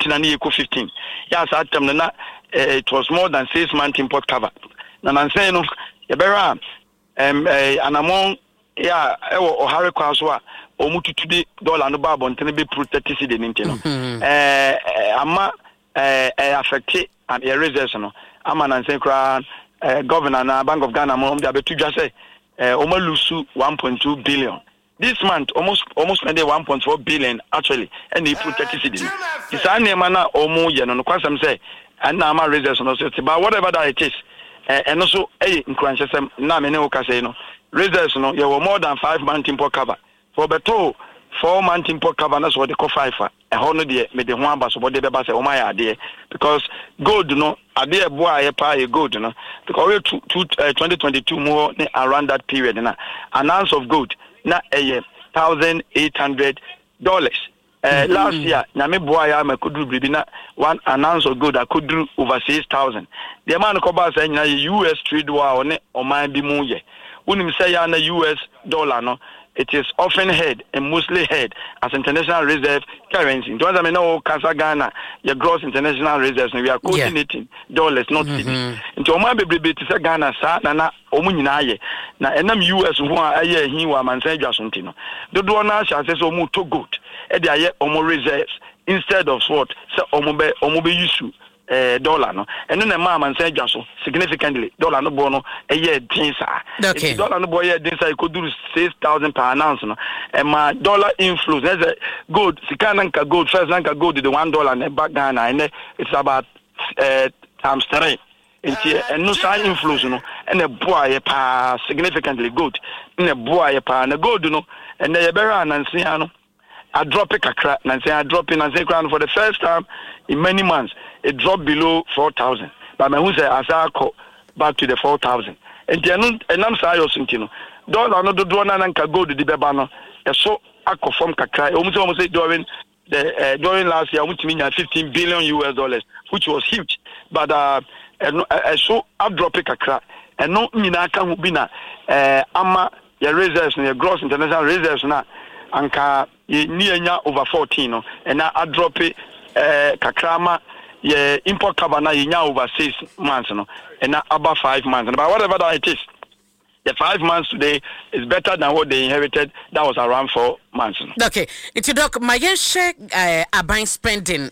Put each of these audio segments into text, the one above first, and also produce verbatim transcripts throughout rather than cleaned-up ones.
fourteen and eco fifteen. Yes, at them na it was more than six months import cover. Na man say no, yebera um an among yeah or Harry Kwaswa or mutu today dollar no babo and be protected the Nintendo. Eh ama eh affected and a reserve no. Ama na say kra governor na Bank of Ghana mo dey betu just say eh omo lusu one point two billion. This month almost almost spent one point four billion actually and he protected city. It's an emana omo ye no kwasam say and na ma reserve no say but whatever that it is eh and also eh nkranche sem na me ne wo ka say no reserves no you were more than five month import cover for beto four month import cover na so they call five e ho no de me de ho aba so body be ba say o my ade because gold no ade bo aye pa e gold no because we twenty twenty-two more around that period na an ounce of gold na a one thousand eight hundred dollars uh, mm-hmm. Last year na me bo aye ma kudru bibi na one an ounce of gold I could do over six thousand. The man ko ba say na U S trade war ne o man bi mu ye unim say ya na U S dollar no it is often held and mostly held as international reserve currency. In terms of no Casa Ghana, your gross international reserves, we are coordinating yeah. dollars, not cities. Mm-hmm. Into my baby to Ghana, sa na omuninaye. Na enam U S who are a year he wa man say Jasontino. The donor shall say so mu to good. E dia ye omo reserves instead of what say omobe omobe yusu. Uh, dollar no and then the man and say just significantly dollar no bono a year dinsa okay dollar no boy dinsa you could do six thousand per ounce no and my dollar inflows there's a gold sikananka gold first nanka gold the one dollar and back Ghana and it's about uh, times three and no sign inflows no and the boy pa significantly good and the boy pa and the gold no and the beran and see no I drop it a crack and say I drop in and say crown for the first time in many months. It dropped below four thousand. But my who say as I call back to the four thousand. And then and I'm sorry, Sintino. Don't I know the door and can go to the Bebano. So I conform Kakra. Almost almost say during the uh, during last year, which means fifteen billion U S dollars, which was huge. But uh, and, uh, so I drop it a crack. And no Minaka Hubina, uh, Ama, your reserves, your gross international reserves now. Anka near over fourteen no and now I drop it uh kakrama ye import cover na ye over six months no and now about five months but whatever that it is the five months today is better than what they inherited that was around four months no. Okay it's doc my share uh aban spending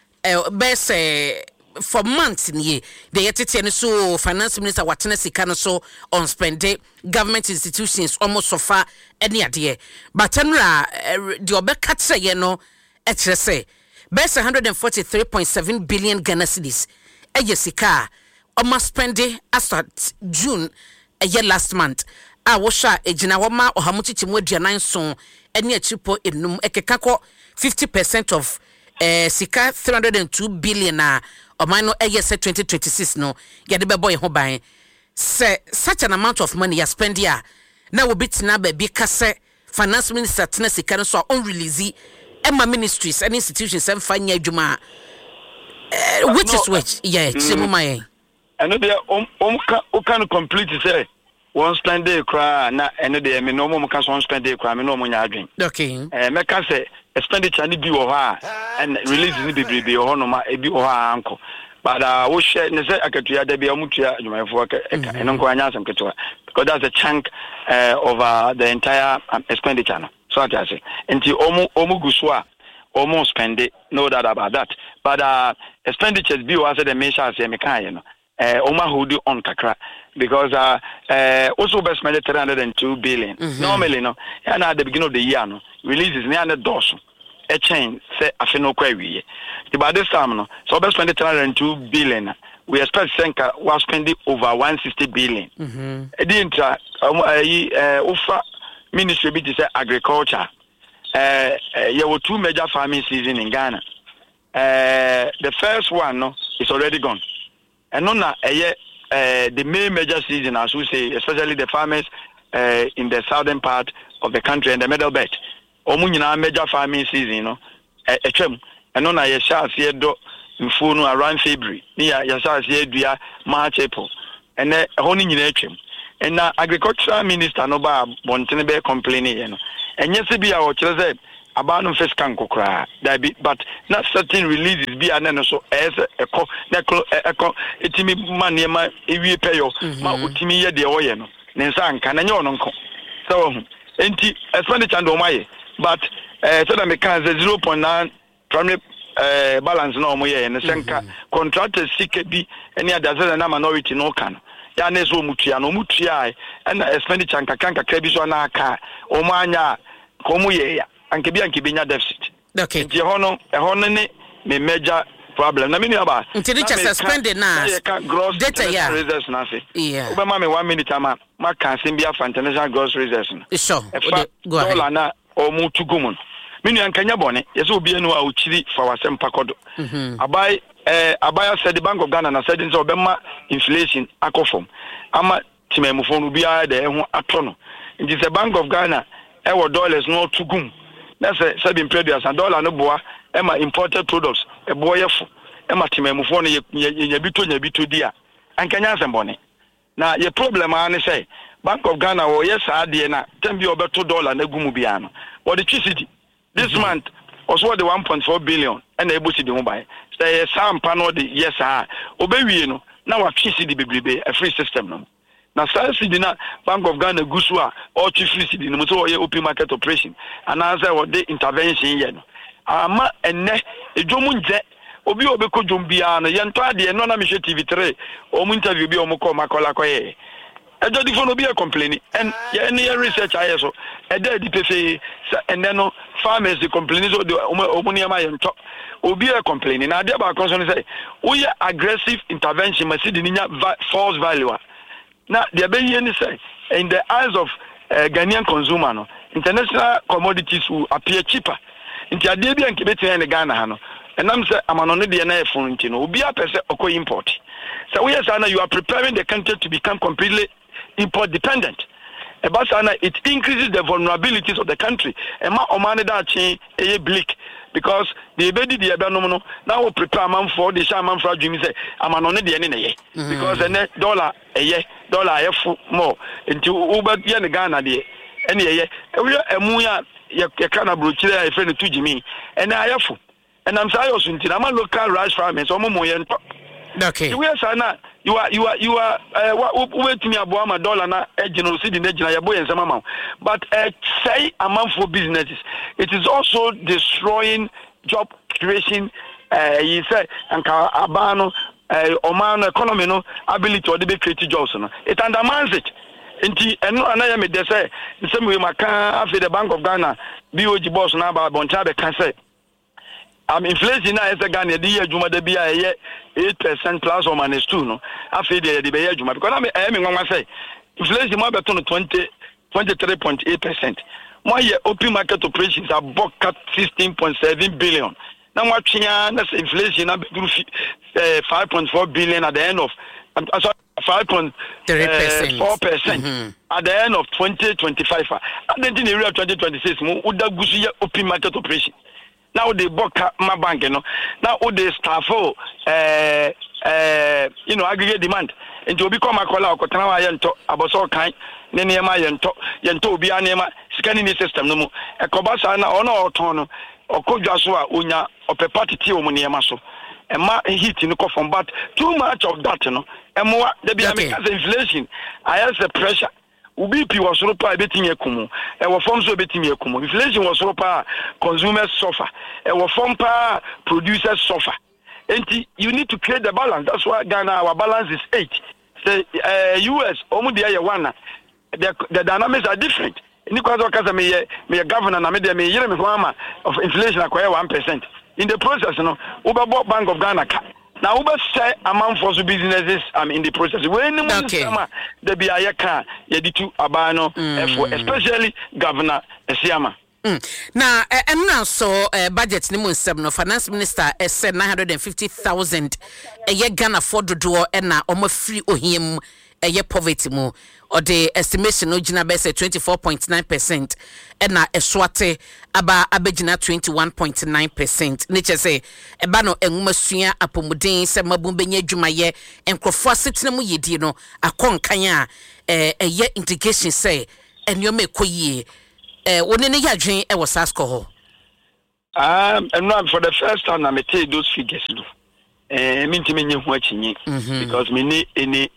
uh best uh, for months in ye the yetete so finance minister watena sika no so on spending government institutions almost so far any ade but enra the obeka tse ye no e kire say best one hundred forty-three point seven billion Ghana cedis e ye sika almost spending as at June a year last month a wo sha ejina wo ma ohamuchichi mu aduanan so ene achipo enum ekeka ko fifty percent of eh sika three hundred two billion na Omano a year set twenty twenty-six no ya de bebo ye ho ban say such an amount of money you spend here now will be tina baby kase finance minister tina sika no so on release emma ministries and institutions and fanya adwuma uh, which no, is which yeah chemu mai eno de um um can complete say one spend day cry na eno de me no mo kan so one spend day cry me no mo nya adwen okay eh me ka say expenditure ni bi wo ha and release ni bebre bi wo no ma e bi wo ha anko but uh wo share ne say akatua da bi amutua adwumayefo ka eno nko anya asem ketewa because that's a chunk uh, of uh, the entire um, expenditure no so I say enti omu omu gusua omu spend it no doubt about that but uh expenditures bi wo say the measure say me kan ye no eh omu hold on kakra because uh uh also best spend three hundred two billion mm-hmm. normally no and at the beginning of the year no releases near the doors a chain say afino kwa wiye but this time no so best spend three hundred two billion we expect Senka was spending over one hundred sixty billion mhm e di intra um eh ofa ministry bi say agriculture eh there were two major farming season in Ghana eh the first one no is already gone and no na eh Uh, the main major season, as we say, especially the farmers uh, in the southern part of the country and the middle belt. Omunyina major farming season, you know. Echem, and no na yesha see do mfunu around February. Niya yesha see do ya March April. And eh honi nyina echem. And na agricultural minister no ba bontene be complaining, you know. And yes be a o kire say abano face can kokra that be but not certain releases be an so as a co necro eco itimi money ma ewie pay yo ma utimi ye de oye no nensa anka na nye ononko so enti expenditure ndo maye but eh so that me can zero point nine primary uh, balance no mo ye ne senka contractors sika bi any other na minority no kan ya na so mutua no mutua and expenditure nka kan kakra bi so na aka o mo anya ko mo ye ya anke bi anke bi nya deficit okay nti ho no e ho no ne me major problem na me ni aba nti they just suspended na data ya reserves na say yeah oba ma me one minute ama ma kan sim bia for international gross reserves no sure go ahead dollar na o mu tugumun minu ankanya bone yese obi enu a ochiri fa wasem pakodo mhm abai eh abaya said the Bank of Ghana na said nso obema inflation akofom ama timemufo no bia de ho ato no nti the Bank of Ghana e wo dollars no tugum na say seven previous and dollar no boa e ma imported products e boyefo e ma timemufo no nya bito nya bito dia ankanya asem bone na ye problem an say Bank of Ghana wo yes ade na tem bi obeto dollar na gumu bia no wo the city this mm-hmm. month also the one point four billion and able to do by say some panel the yes ah obewie no na wa twisi di bebrebe a free system no na sasa di na Bank of Ghana gusu a or free city no so open market operation and answer what the intervention here no ama enne edwomu nje obi obeko dwombia no yento ade no na me hwe T V three o mu interview bi o mu call makola koye ejo di phone obi e complaining and any research I so e dey di pefe and then no farmers dey complaining so omo ma yento obi e complaining na dey ba concern say we aggressive intervention must the ninya false value na dey be here ni say in the eyes of uh, Ghanaian consumer no international commodities will appear cheaper nti ade bi anke betia ne Ghana ha no enam say amano no dey na efun nti no obi apese oko import so we say na you are preparing the country to become completely import dependent. About it increases the vulnerabilities of the country. Ema omane da chin eye bleak because the ebedi the ebanom now we prepare man for the shaman for dream say amano ne de ne ye because the dollar eye dollar eye more into uber ye ne Ghana de ene ye we emu ya ye kana brochire e friend to Jimmy ene ayefu and I'm say osunti na man local rice farmers omo mo ye nto okay we say na you are you are you are uh wait me abo ma dollar na ejino cedi na ejina yabo yensama ma but uh, say amount for businesses it is also destroying job creation uh you say anka abano uh omano economy no ability or the create jobs no it undermines it nti eno anaya me de say nsem we maka afi the Bank of Ghana B O G boss na ba boncha be kan say am inflation na ese Ghana de adwuma da bia ye eight percent plus or minus two no afi de de be ye adwuma because na me eh me nwanwa say inflation mo beto no twenty-three point eight percent mo ye open market operations above sixteen point seven billion na mo twia na inflation na be five point four billion at the end of uh, sorry five point four percent mm-hmm. at the end of twenty twenty-five and then in the year twenty twenty-six mo uda gusu ye open market operation. Now they book my bank, you know. Now they staff for uh uh you know aggregate demand. And to become a caller or Kotana yento about so kind, Neniama yento yento be anema scanning system no more. A cobasa na ono autono or Kojasua unya or pepati omuniamaso. And my heat in the coffin, but too much of that, you know. And more the be inflation. I have the pressure. Ubi pi was so pa betimi ekumu e wo form so betimi ekumu inflation was so pa consumers suffer e wo form pa producers suffer and you need to create the balance. That's why Ghana our balance is eight. The uh, U S omu dia ye one the the dynamics are different ni kwa zo kaza me me governor na me dia me yire me kwama of inflation akoya one percent in the process no Uber Bank of Ghana ka now, Uber say among for businesses um, in the process. When okay. the B I A can yeditu abano, especially Governor Esiama. Mm. Now, uh, and now so uh, budget ni seven no finance minister uh, said nine hundred and fifty thousand a year Ghana for the door and now almost free o him a year poverty mo or the estimation no jina be say twenty-four point nine percent and na eswate aba abegina twenty-one point nine percent nature say eba no enwumasua apomuden se mabumbe nya adwuma ye enkrofo asetena mu yedi no akonkan a eh eye indication say enyo me koyie eh woni ne yadwen e wo sasko ho Um, and not for the first time, I may take those figures. Eh, mean to me, watching because me need any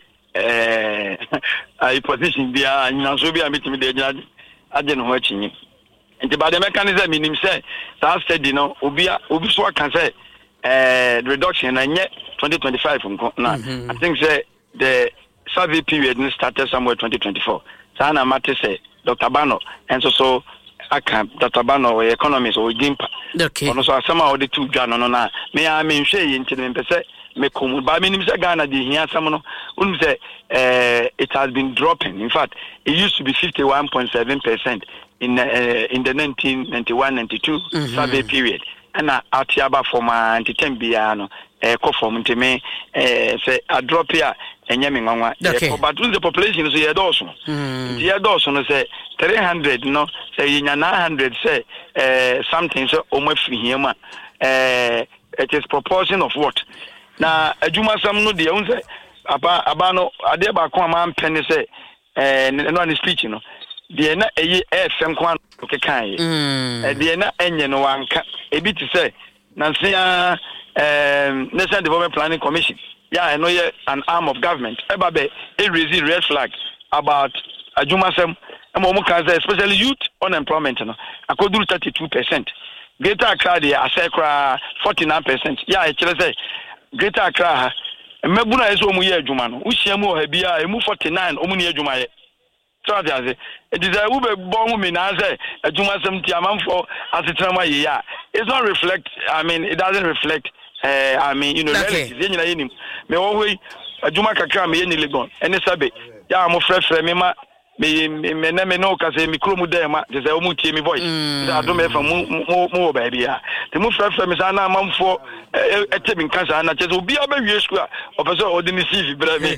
uh, position there, and now so be a meeting with the judge. I didn't watching it. And about the mechanism in himself, that said, you know, Ubia, Ubiswa can say uh, reduction, and yet twenty twenty-five from now. I think say the survey period started somewhere twenty twenty-four. So I matter say Doctor Bano, and so so. I can't Doctor Bano or economist or Gimpa. Okay. So somehow the two Ghana no na. May I mean say into the emphasis me come by me say Ghana the here someone um say uh, it has been dropping. In fact, it used to be fifty-one point seven percent in uh, in the nineteen ninety-one ninety-two mm-hmm. survey period. And uh, atiaba for my anti-ten biano eh ko form ntime eh say a drop here enyame nwanwa but the population is here also here also no say three hundred no say nine hundred say eh something so omafiri here ma eh it is proportion of what na adwuma sam no de un say aba aba no ade ba ko am pen say eh no on speech no de na eyi fm ko kekan eh de na enye no wanka ebi ti say na say um National Development Planning Commission. Yeah, I know you're an arm of government. Ebabe, it raises red flag about Ajumasem, especially youth unemployment. You know, I could do thirty-two percent. Greater Accra, I say forty-nine percent. Yeah, I say Greater Accra. Mebuna is Omuye Jumano. Ushiamu Hebia, Emu forty-nine, Omuye Jumaye. So it is a Ube Bomu Minaze, a Jumasem Tiamam for as a trauma. Yeah, it's not reflect. I mean, it doesn't reflect. Uh, I mean, you know, okay. Me always a Juma Kakra me any ligon. And it's a bit. Yeah, I'm a fresh remember. Me, me, me, me, no, cause me chromo dema. There's a muti me voice. I don't make from more baby. The move fresh from is an amount for a tipping cancer, and I just will be a baby square of a sort of the receive, but I mean,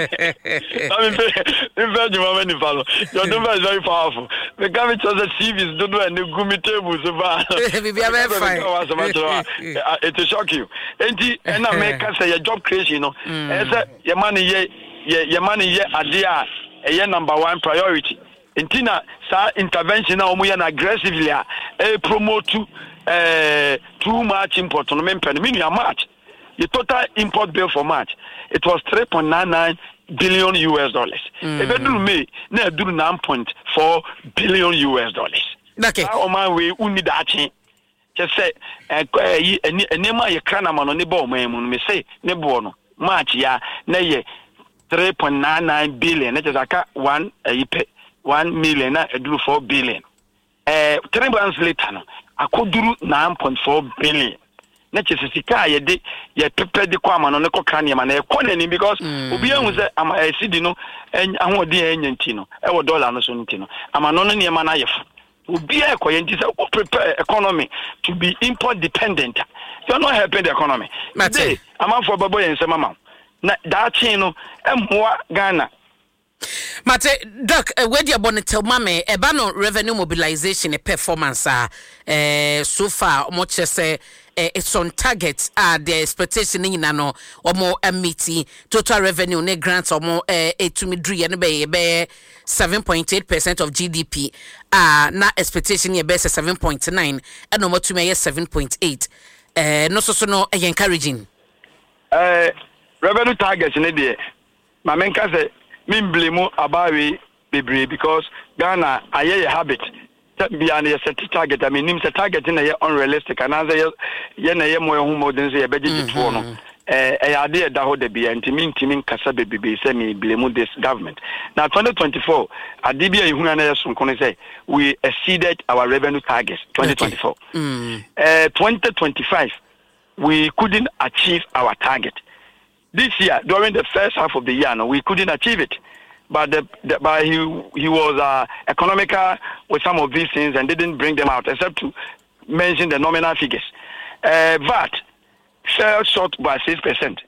I'm very, very follow. Your number is very powerful. The government has a C V is don't know any gummy tables. It will shock you. And I make us say a job creation, you know, and your money, your money, yeah, a number one priority. Intina sa intervention na omo na aggressively a promote to uh, too much import on mempen mean March. The total import bill for March it was three point nine nine billion U S dollars. Mm. If do me na do nine point four billion U S dollars. Okay. How man we uni that thing. Just say eh enema ye krana ma no ne ba o man me say ne bo no March ya na ye three point nine nine billion. That is like one uh, one million. I do four billion. Uh, three months later, no, I could do nine point four billion. That is a sika. Ye de ye prepare the kwama no ne kokani man. E koneni because obi an say am I see di no en ahodi enyanti no. E wo dollar no so nti no. Ama no no ne ma na yef. Obi e koyenti say we prepare economy to be import dependent. You are not helping the economy. Today, am for babo yen say mama. Na that chino emwa Ghana. Mate doc uh, where dia bonitel mame e ba no revenue mobilization performance ah uh, so far much say uh, it's on target ah uh, the expectation ni na no omo meeting total revenue ne grants omo eh uh, etumidru ne be be seven point eight percent of G D P ah uh, na expectation ye be seven point nine and omo tumi seven point eight eh uh, no so so no uh, encouraging eh uh, revenue targets in the my men can say me blame about bebre because Ghana aye a habit be an set target. I mean him set target in a unrealistic and answer ye na ye mo hu modern say budget to no eh eh ade da ho de be antimin timin kasa bebe say me blame this government. Now twenty twenty-four ade bia ehuna na yeso nko say we exceeded our revenue targets twenty twenty-four. Okay. Mm. Uh, twenty twenty-five we couldn't achieve our target. This year, during the first half of the year, no, we couldn't achieve it. But the, the, but he he was uh, economical with some of these things and didn't bring them out, except to mention the nominal figures. Uh, V A T fell short by six percent.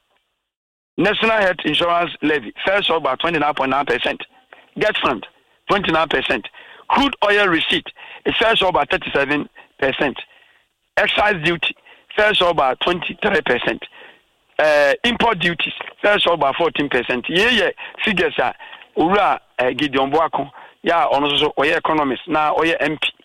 National Health Insurance Levy fell short by twenty-nine point nine percent. Get Fund, twenty-nine percent. Crude oil receipt, it fell short by thirty-seven percent. Excise duty fell short by twenty-three percent. Uh, import duties fell short by fourteen percent. Yeah, yeah, figures are Ura uh, Gideon Boako, yeah, on also or economist now or M P.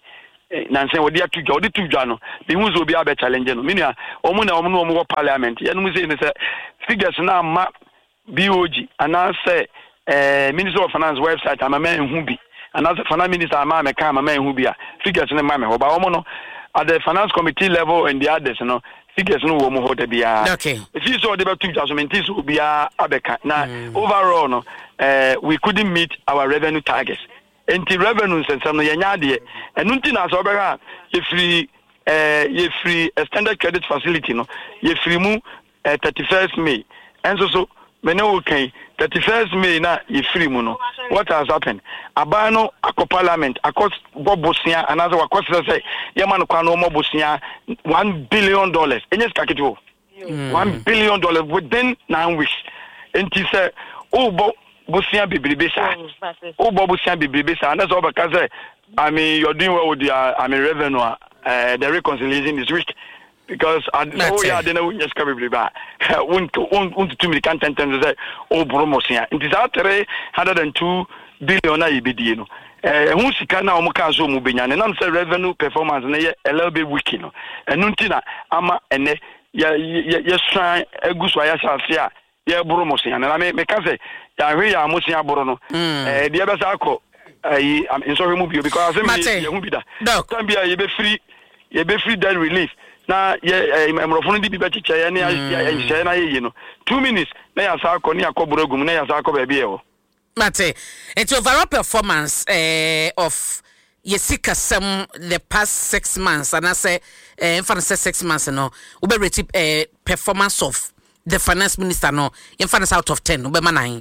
nansen wodi atudwa wodi tudwa no be hu zo bi abe challenge no minia omu na omu no omu parliament ye no say ne say figures na ma B O G anase eh Minister of Finance website amama enhu bi anase finance minister amama me ka amama enhu bi a figures ne ma me ho ba omu no at the finance committee level and the others no figures no wo mo ho da bia okay if you saw the two adjustment is bia abeka na mm. overall no uh, we couldn't meet our revenue targets enti revenue nsensam no yenya de enunti na so bega ye free eh ye free extended credit facility no ye free mu uh, thirty-first May enso so mene okay thirty-first May na ye free mu no what has happened abano akọ parliament akọ bobosia anazo wakọ say ye man kwa no mobosia one billion dollars enyes kakito mm. one billion dollars within nine weeks enti say oh bo bosia bibribe sa oh bo bosia bibribe sa anazo baka I mean you're doing well with the uh, I mean revenue uh, the reconciliation is weak because I oh yeah they know just come bibriba won won to me can ten say oh promotion it is at three hundred two billion na ibidi no eh hu sika na omo ka so mu benya ne nam say revenue performance na ye a little bit weak no enu ntina ama ene ya ya shan eguso ya sase a ye promotion na me me ka say ya hwe ya amosia aboro no eh de be sa akọ ayi in sorry mu bio because me ye hu bi da time bia ye be free ye be free debt relief na ye emrofo ndi bi be chiche ye na ya chiche na ye no two minutes na ya sa akọ ni akọ gum na ya sa akọ ba bia e Mate, it's overall performance uh, of Yesika Sam the past six months, and I say, uh, for six months, no, we be rate uh, performance of the finance minister, no, in finance out of ten, we be nine.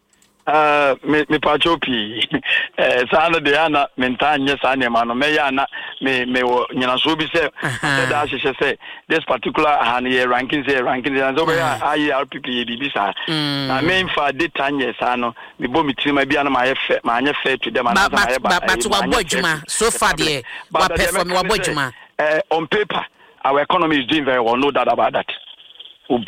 Uh, me me pachopi eh sana de ana mentanya sana mano me yana me me nyina so bi say that she say this particular han year ranking say ranking and so ya I R P P bi sa na me fa data nye sa no me bo mi tima bia na ma ye fe ma anye fe to them and ma ye ba but wa bodjuma so far there wa perform wa bodjuma eh on paper our economy is doing very well, no doubt about that. On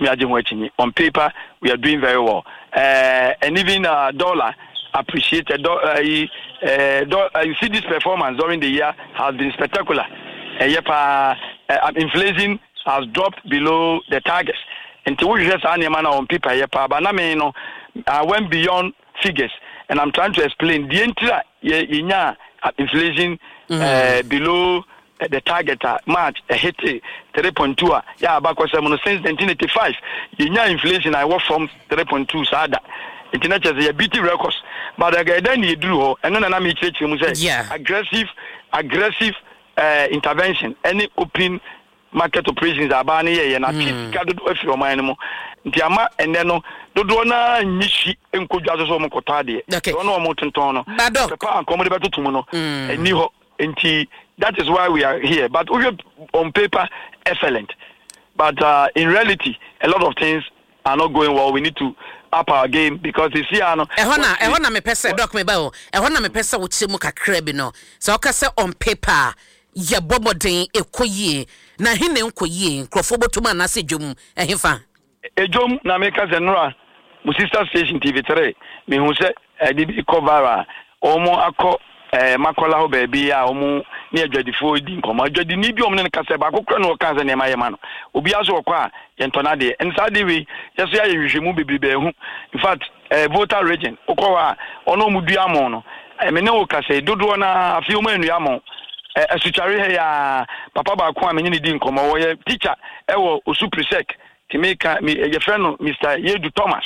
paper, we are doing very well. Uh, and even uh, dollar appreciated. Uh, uh, do, uh, you see this performance during the year has been spectacular. Uh, yep, uh, uh, inflation has dropped below the targets. Until we just on paper, yep, but I mean, you know, I went beyond figures, and I'm trying to explain the entire yeah, inflation mm-hmm. uh, below the target uh, March uh, hit uh, three point two. Uh, yeah, back was um, since nineteen eighty-five. The inflation I work from three point two. So that internet is a B T records, but uh, then you drew and then I'm say yeah. aggressive, aggressive uh, intervention. Any open market operations are banning and I think I do if you're my animal. Diama and then no do na nishi enko jazo so mokotade. Okay. No more tentono. Bado. Papa and come to tumuno. And niho enti. That is why we are here. But we are on paper excellent. But uh, in reality, a lot of things are not going well. We need to up our game because you see, I know. Ehona, ehona me pesa doc me bao. Ehona me pesa wuchi mu kakra bi no. So ka say on paper, ya boboden ekoyie. Na hine nkoyie, nkrofo botuma na se dwom ehfa. Ejom na meka zenra. Mu sister station T V three. Me hu se edi bi cover omo akọ eh makola ho baby a omu ne adwadifo di nkomo adwadi ni bi omu ne kase ba kokra no ka se ne ma yema no obi aso okọ a ye ntona de nsade we yeso ya yehwehwemu bebribe hu in fact eh voter region okọ a ono mu dua mo no eh me ne o kase dodo na afi omu anu amo eh asuchare he ya papa ba ko a menye ne di nkomo wo ye teacher e wo osuprisek timeka ye friend no Mister Yedu Thomas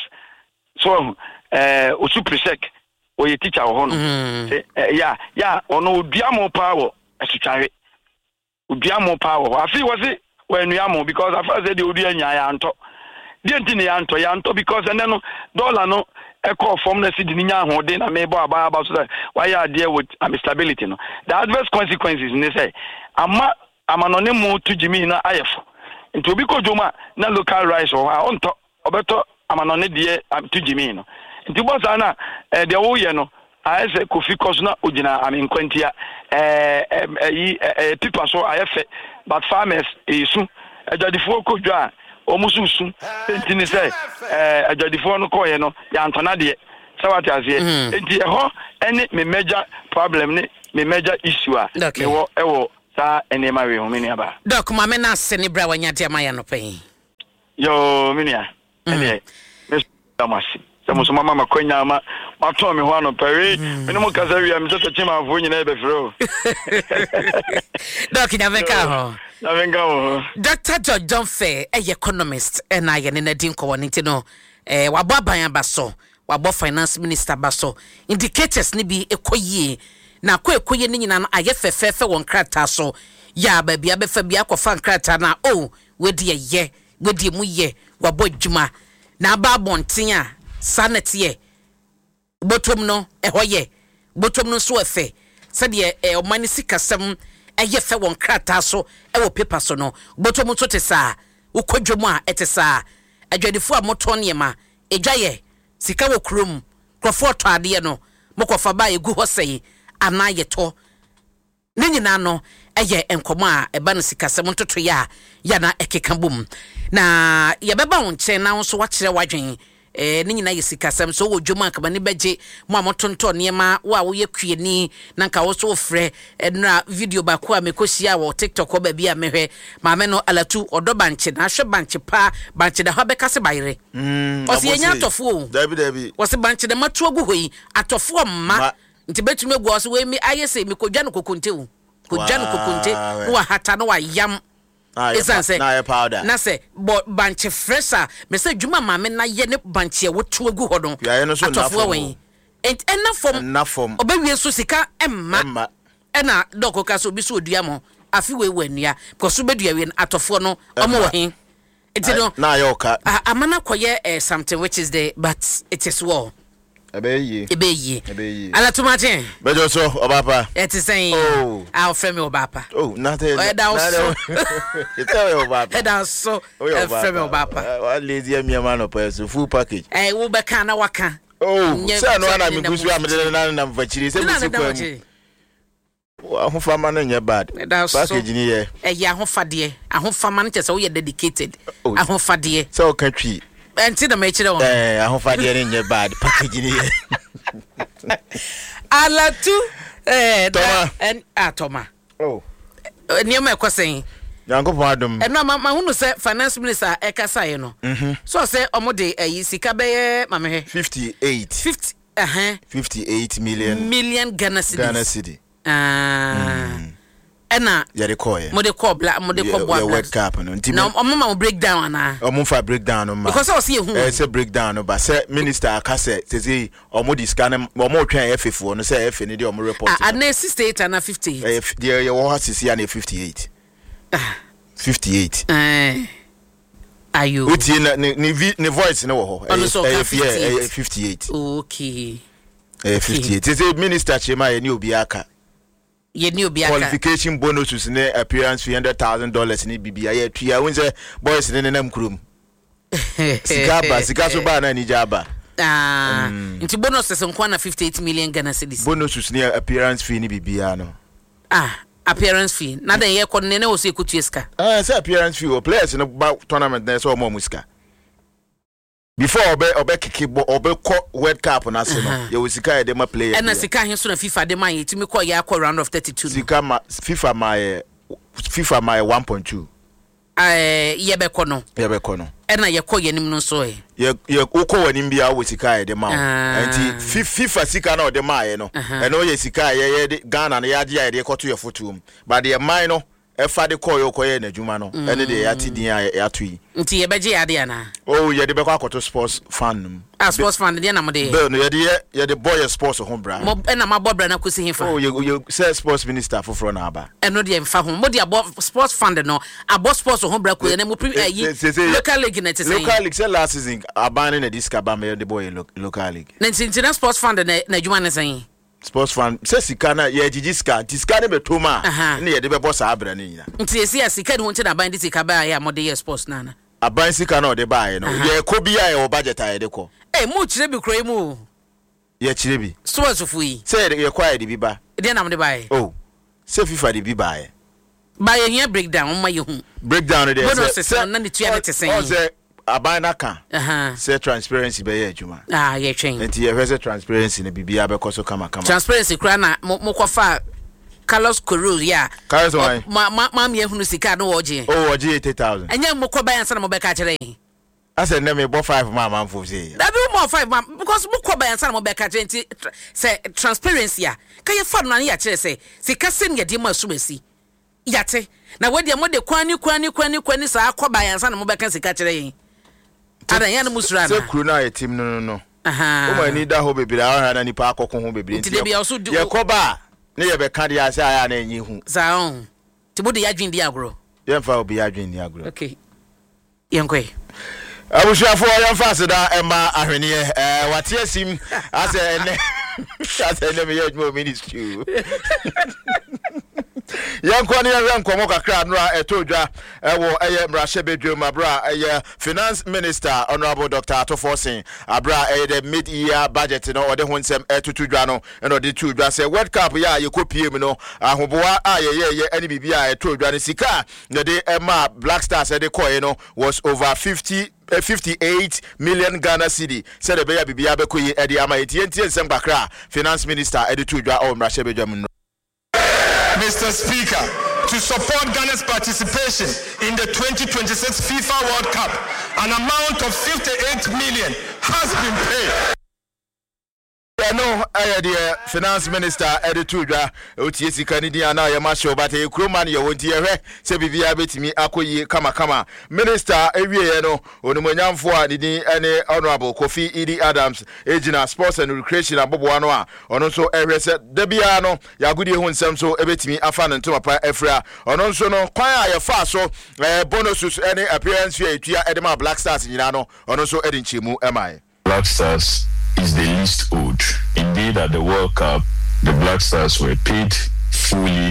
so eh osuprisek or a teacher or mm. uh, yeah, yeah, or no diamo power as to try diamo power. I feel was it when we are because I first said the Udian Yanto. Didn't in Yanto Yanto because and then dollar no a call from the city or then I may buy about why are there with um, stability. No, the adverse consequences in they say I'm I'm anonymous to Jimmy na I F. Into because Joma na local rice or I on top or better I'm anonymous to Jimmy. No. Nti boss ana eh de wo ye no I say Kofi Kosna ogina am nkwantia eh eh eh people so ayefe but farmers esu adwadifo kodwa omususu enti ni say eh adwadifo no koye no ya ntona de sawati azie enti e ho any me major problem ne me major issue a me wo e wo sa enema we ho me ni aba doc ma me na se ni bra wanya dia ma ya no pen yo me ni a ene me tamasi Some of Mama Konya, my Tommy Juan Perry, minimum Casaria, I'm just a team of winning every throw. Doctor Naveka, Navengo, Doctor George John Fair, a economist, and I in a dinko wanting to know, eh, Wababa Basso, Wabo Finance Minister Basso, indicators nibi a koye. Na kwe koye ni na ayefe fefe won krata so ya ba bia be fa bia ko fan krata na oh we de ye we de mu ye wabo djuma na ba bonten a sanete ye botom no ehoye botom no so efe se de e o mani sikasem ayefe won krata so e wo paper so no botom so te sa wo kwadwom a ete sa adwadifo a moto ne ma edwaye sika wo krom krofo to ade no mokofa ba egu ho sei ana yeto ne nyina no eye enkomo a eba no sikasem ntoto ya ya na ekeka bom na ye beba won che na so wa kire wadwen eh ne nyina ye sikasem so wo dwom akaba ne beje mo amotonto ne ma wa wo ye kwieni na nka wo so frɛ na video ba ko a mekosia wo TikTok ko ba bia mehwe ma me no alatu odo banche na hwe banche pa banche da hobeka se bayre mm o se nya atofo dabi dabi wo se banche da matu ogu hoyi atofo mma nti betumi egu so we mi ayese mi kodwa no kokonte wo kodwa no kokonte wo hata no wa yam esanse na powder na se banche fresher me se dwuma ma me na ye ne banche wo tu egu ho don atofo wen ent enna fom na fom obawie so sika emma ena doko ka so bi so odua mo afi we wanua because so bedua we atofo no omo wo hin enti no na yoka amana koye something which is the but it is war Ebeyi. Ebeyi. Ebeyi. Ala tumate. Bejo so obapa. It is saying. Oh. I'll frame obapa. Oh, nothing. Oh, that so. It's all obapa. That so. Oh, frame obapa. What lady me man up so full package. Eh, wo be kan na waka. Oh, say no na me gusu am de na na mfachiri say musi kwam. Ahofama na nya bad. Package ni ye. Eh, ya ahofade. Ahofama na chese wo ye dedicated. Ahofade. Say o kan twi. Enti na me kire won. Eh, ahofade ni nya bad. Package ni ye. Ala tu eh Toma. En atoma. Oh. Ni ma ekosen. Yankopon adom. E no ma ma hunu se finance minister e kasa ye no. Mhm. So se omode ayi sika be ye ma me fifty-eight. fifty eh uh-huh. fifty-eight million million Ghana cedis. Ghana cedi. Ah. Mm. Ena ya de call ye. Mo de call bla mo de call bwa. Ya World Cup no. Nti na omo ma breakdown ana. Omo fa breakdown no ma. Because I see hu. Eh say breakdown no ba say minister akase say omo di scan omo twan F F no say F ni de omo report. Ah, na sixty-eight and fifty-eight. Eh there you want to see and fifty-eight. fifty-eight. Eh. Ayo. Uti na ni ni voice no ho. Eh fifty-eight. Okay. Eh fifty-eight. Say minister chema ye ni obi aka. Ye ni obi aka. Qualification bonuses ne appearance three hundred thousand dollars ni bibia ye tua won say boys ne nam krum. Sika ba sika so ba na ni jaba. Ah, nti bonuses nko na fifty-eight million Ghana cedis. Bonuses ne appearance fee ni bibia no. Ah, appearance fee. Na den ye ko ne na o se kutu sika. Ah, say appearance fee o players no ba tournament na so mo musika. Before obe obe kikibo obe ko World Cup na se no ye wosika e de ma player. Na sika hin so na FIFA de man ye timi ko ye akọ round of thirty-two. Sika ma FIFA ma FIFA ma one point two. Eh ye be ko no. Ye be ko no. E na ye ko ye nim no so e. Ye ye uko wanim bia wosika e de ma. Enti FIFA sika na o de ma ye no. E no ye sika ye ye Ghana na ye ade ye de ko to ye foto. But the mine no e fa de ko yo ko ye na djuma no. E ne de ya ti din ya to yi. Nti ye beje ade ana. Oh ye de be ko akoto sports fan. Ah sports fan de na mo de. Be no ye de ye de boy sports ho bra. Mo e na ma bo bra na kusi hin fa. Oh ye ye say sports minister for fro na aba. E no de mfa ho. Mo de abo sports fan no. Abo sports ho bra ko ye na mo pre yi. Local league na te say. Local league say last season abandon na disca ba me de boy local league. Na nti sports fan na na djuma ne say. Sports fan say sika na ye jiji sika disca ne beto ma na ye de be boss abra ne nyina. Nti esi asika ne ho nti na ban de sika ba ya mo de ye sports na na. Aban sika na o de ba no ye ko bia ye o budget aye de ko eh mo kire bi kro mu ye kire bi sports fuyi say ye kwa de bi ba de na mo de ba ye oh say FIFA de bi ba ye ba ye here breakdown ma ye hu breakdown de say say na ni tua te say o say aban na kan aha say transparency be ye adwuma ah ye twen enti ye say transparency na bibia be ko so kama kama transparency kra na mo ko fa Carlos Corul ya Carlos why ma ma ma me hunu sika no oje oh oje eighty thousand enya mo ko bayan sana mo be ka kire I said let me bo five ma man for say that be more five ma because mo ko bayan sana mo be ka kire say transparency ya ka ye fa no na ya kire say sika sem ye di ma sumasi yate na we de mo de kwani kwani kwani kwani sa ko bayan sana mo be ka sika kire yin ada yan musura na say kru na ye team no no no aha o ma ni da ho bebere a na nipa akoko ho bebere nti de also do ye ko ba ne ye be ka dia say aya na enyi hu za on ti bo de ya dwin di agro ye fa obi ya dwin di agro okay yenkwe abusuafo yan fast da emma ahwene eh wate asim ase ene ase ene me yedmo ministry yankwa ne yan komo kakra no a etodwa ewo eye mrahye bedwem abra eye finance minister honorable Doctor Atoforsen abra eye the mid year budget no ode honsem etutudwa no eno ode tudwa say world cup ya ye kopiem no ahoboa a ye ye ye ene bibia etodwa ne sika ne de emma Black Stars e de koye no was over fifty Uh, fifty-eight million Ghana cedi said the beya bibia bekoyi edi ama etienti ensem bakra finance minister edi tudwa o mrahye bedwem. Mister Speaker, to support Ghana's participation in the twenty twenty-six FIFA World Cup, an amount of fifty-eight million has been paid. No, I the finance minister Editudra, O T S Canadian, Yamasho, but a crewman, you won't hear, say Bibia Betimi, Akoye, Kama Kama. Minister Aviano, Onumanyan for any honorable Kofi Edie Adams, Agent Sports and Recreation, and Boboanoa, on also Eres Debiano, Yagudi Hun Samso, Ebetimi, Afan and Tomapa Efra, on also no Quaya Faso, bonuses any appearance here, Edema Black Stars in Yano, on also Edin Chimu, am I? Black Stars is the least owed. Indeed, at the World Cup, the Black Stars were paid fully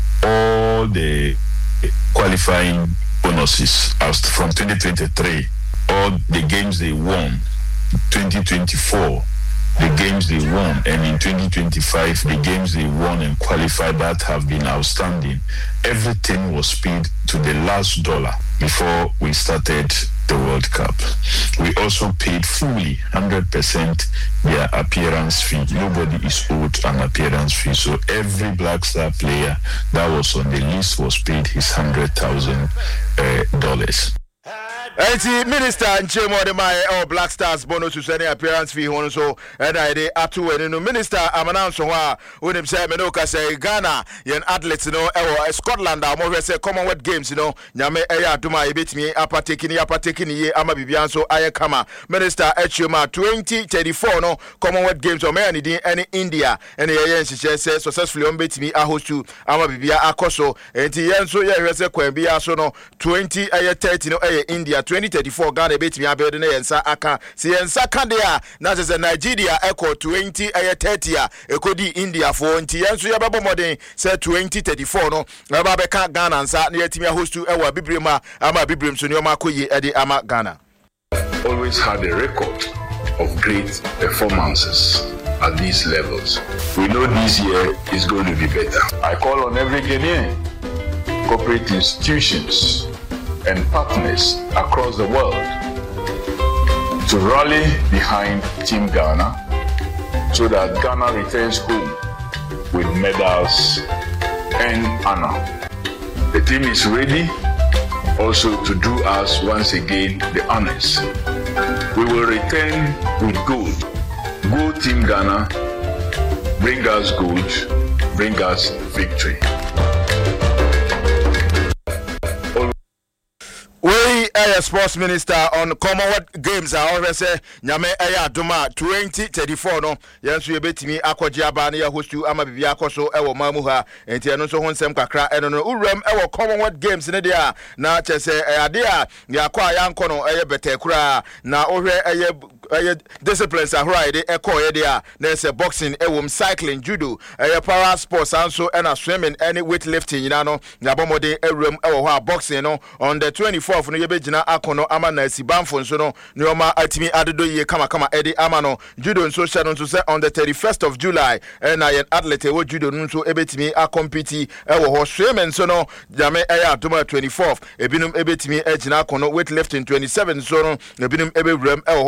all the qualifying bonuses as from twenty twenty-three, all the games they won, twenty twenty-four, the games they won, and in twenty twenty-five, the games they won and qualified that have been outstanding. Everything was paid to the last dollar before we started the World Cup. We also paid fully, one hundred percent, their appearance fee. Nobody is owed an appearance fee. So every Black Star player that was on the list was paid his one hundred thousand dollars. Enti minister Nchemo de my oh Black Stars bonus to any appearance fee one so and I de atu and no minister amanan so wa unim say me no ka say Ghana yen athletes no e Scotland am we say Commonwealth Games you know nyame e ya aduma e betimi apateki ni apateki ni ye ama bibian so aye kama minister Echuma twenty thirty-four no Commonwealth Games o me ni din any India and ye yen hye say successfully on betimi ahostu ama bibia akoso enti yen so ye hwe say kwan bia so no twenty aye thirty no aye India twenty thirty-four Ghana betimi abede na yensa aka si yensa ka de a na se Nigeria echo twenty aye thirty a ekodi India for nti yenso ye bebo modern say twenty thirty-four no na ba be ka Ghana nsa na yetimi hostu ewa bibrem a ama bibrem so ne o makoyi ede ama Ghana. Always had a record of great performances at these levels. We know this year is going to be better. I call on every Ghanaian, corporate institutions and partners across the world to rally behind Team Ghana so that Ghana returns home with medals and honor. The team is ready also to do us once again the honors. We will return with gold. Go Team Ghana, bring us gold, bring us victory. We a sports minister on Commonwealth Games I always say nyame eya adoma twenty thirty-four no yenso ye betimi akwaji aba na ya hostu ama bibia akoso ewo mamu ha enti eno so honsem kakra eno no uram ewo Commonwealth Games ne dia na chese ade a ya kwa ya nko no eye betekura na ohwe eye eye disciplines ahora de ekọ ye dia na se boxing ewom cycling judo eye para sports anso ena swimming any weightlifting yina no na bomode ewram ewo ho boxing no on the twenty-fourth no ye begina akono ama na sibanfo nso no neoma atimi adodo ye kama kama edi ama no judo nso hye no nso se on the thirty-first of July na yen athlete wo judo nso ebetimi akompete ewo ho swimming so no jame eya atoma twenty-fourth ebinum ebetimi agina akono weightlifting twenty-seven so no ebinum ebewram ewo ho cycling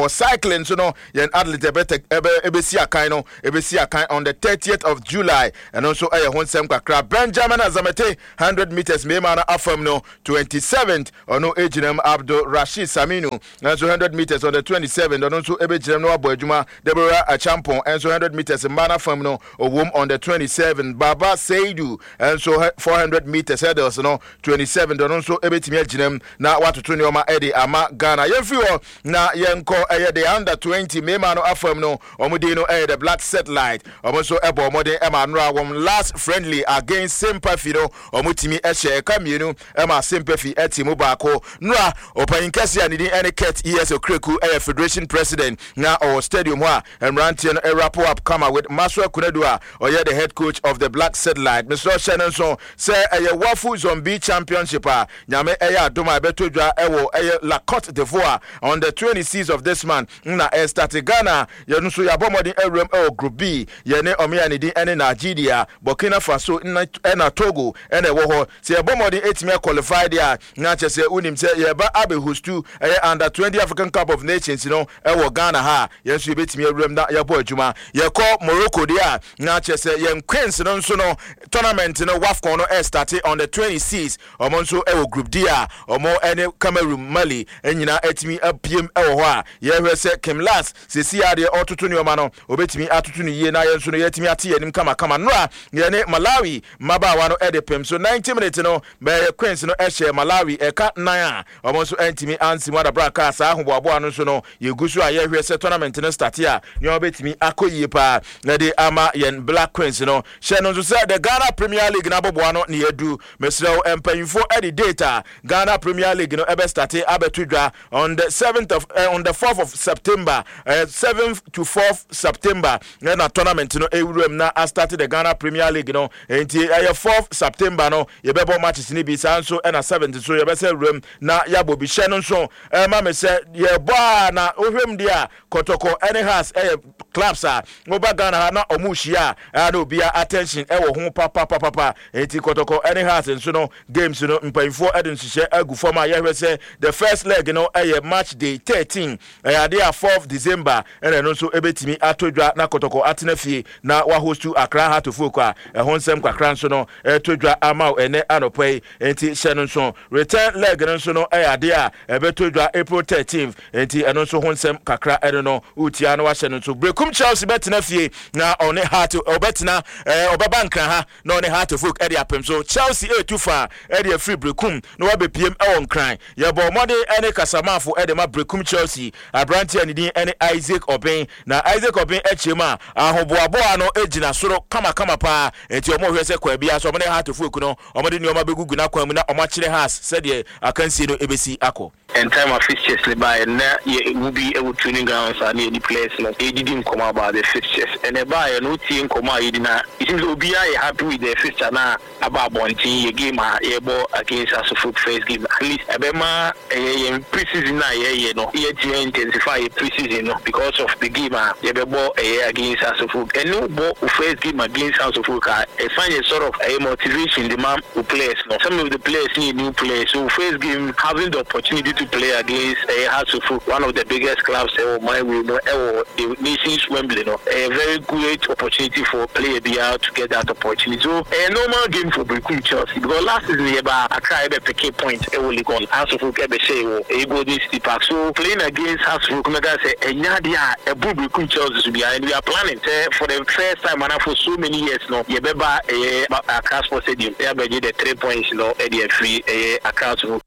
cycling so no yen athlete ebe ebe ebe si akan no ebe si akan on the thirtieth of July and also aye honsem kakra Benjamin Azamete one hundred meters me man afam no twenty-seventh ono ejinem Abdul Rashid Saminu and so one hundred meters on the twenty-seventh and also ebe jinem no aboadwuma Deborah Achampon and so one hundred meters man afam no owom on the twenty-seventh Baba Seidu and so four hundred meters hurdles no twenty-seventh and also ebe timi ejinem na watoto ne oma edi ama Ghana yemfi ho na yenko eye the under twenty me man afam no omudi no eye the Black Satellite omo so ebo omode ema nra wom last friendly against Sympathy no omutimi ehye kamienu ema Sympathy etimu baako nra opan kase anidi any cat es okreku eye Federation President na or stadium ho a emrantie no wrap up come with Maswa Kunedu a oye the head coach of the Black Satellite Mister Shannon so say eye Wafu Zombie Championship a nyame eye adoma betodwa ewo eye La Côte d'Ivoire on the twenty-sixth of this month na e start Ghana ye no so ya bomodin ewrem e group B ye ne omiani din ene Nigeria Burkina Faso na Togo ene wo ho se ye bomodin etimi qualify dia na chese unim se ye ba abe hostu eye under twenty African Cup of Nations no e wo Ghana ha ye so betimi ewrem na ye bo adwuma ye call Morocco dia na chese ye Queens no so no tournament no WAFCON no e start on the twenty-sixth omo so e wo group D a omo ene Cameroon Mali enyina etimi apiem e wo ho a ye hwe se Kimlas se si ade ototo ne oma no obetimi atoto ne yie na ye nso no yetimi ate yanim kama kama no a ye ne Malawi mabawa no e de pem so ninety minutes no be Queens no e hye Malawi e ka nine a omo so entimi ansi wada braka sa ahoboabo no so no ye gusu a ye hwe se tournament no start a ne obetimi akoyie pa na de ama yen Black Queens no hye no so se the Ghana Premier League na boboa no ne edu mesrew empanyfo e de data Ghana Premier League no ebe start abetudwa on the seventh of uh, on the fourth of September uh, seventh to fourth September na tournament no ewurem na start the Ghana Premier League no enti uh, fourth September no ye bebo matches ni bi sanso na seventh so ye be say rem na yabo bi hye no so uh, ma me say ye bo na ohwem dia Kotoko any has eh clubs a oba Ghana ha na omuhia na obia attention e wo ho papa papa papa enti Kotoko any has so no games no mpanfo edin hye agu form a ye hwe say the first leg no eh match day thirteen eh ade fourth December ene no so ebetimi atodwa na Kotoko atenafie na wa hostu Accra Heart of Oak a ehon sem kwakra nso no etodwa ama ene anopai enti hye no so return leg no so no eh ade a ebetodwa April thirteenth enti eno so hon sem kakra ene no utia no wa hye no so Brekum Chelsea betenafie na one Heart obetena eh obaba nkran ha na one Heart of Oak ade apem so Chelsea e tufa ade free Brekum no wa bepiem e won kran ye bo mode ene kasamafo ede ma Brekum Chelsea abrantia ni din ene Isaac Obin na Isaac Obin echema ahoboaboa no ejina soro kama kama pa enti omo hwese kwa bia so omne Heart of Oak no omode ni oma begugu na kwa mu na omachire has said ye akansi no ebesi akọ and time of fixtures le by na ye will be able training grounds and the players no e didn't come about the fixtures and e by no team come out na it seems obi are happy with the fixture na about bontin ye game a ye bo against us for first game at least ebema ye pre-season na ye ye no ye to intensify pre-season no because of the game a ye be bo against us for and no bo first game against us for ka e find a sort of a motivation the man who plays no some of the players need new players so first game having the opportunity to play against a uh, Hearts one of the biggest clubs uh, my we know uh, the nation's Wembley no a very great opportunity for player be out to get that opportunity so a normal game for Brekum Chelsea because last season we about Accra be pick point e will go Hearts of Oak be say e go this City Park so playing against Hearts of Oak mega say enya dia e Brekum Chelsea to be and we are planning uh, for the first time and for so many years no ye be ba uh, Accra Sports Stadium e be the three points no e dey free uh, Accra to